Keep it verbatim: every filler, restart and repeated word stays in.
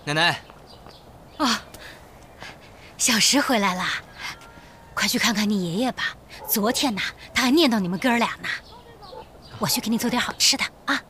奶奶。 哦，小石回来了，快去看看你爷爷吧。昨天呐，他还念叨你们哥俩呢。我去给你做点好吃的啊。